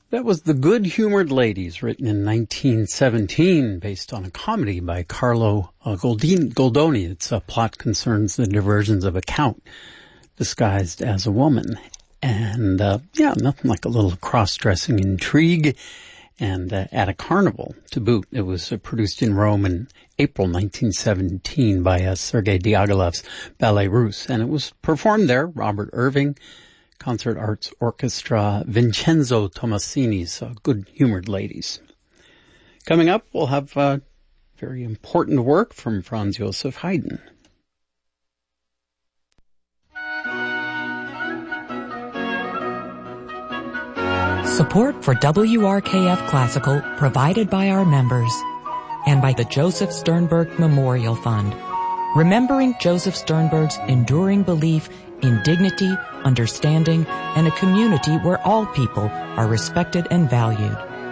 That was The Good-Humored Ladies, written in 1917, based on a comedy by Carlo Goldoni. Its plot concerns the diversions of a count disguised as a woman. And, nothing like a little cross-dressing intrigue. And at a carnival, to boot. It was produced in Rome in April 1917 by Sergei Diaghilev's Ballet Russe. And it was performed there. Robert Irving, Concert Arts Orchestra, Vincenzo Tomasini's Good-Humored Ladies. Coming up, we'll have very important work from Franz Joseph Haydn. Support for WRKF Classical provided by our members and by the Joseph Sternberg Memorial Fund. Remembering Joseph Sternberg's enduring belief in dignity, understanding, and a community where all people are respected and valued.